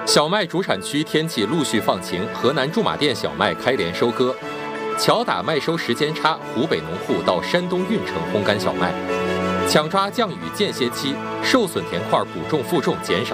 小麦主产区天气陆续放晴，河南驻马店小麦开镰收割，巧打麦收时间差，湖北农户到山东运城烘干小麦，抢抓降雨间歇期，受损田块补种负重减少。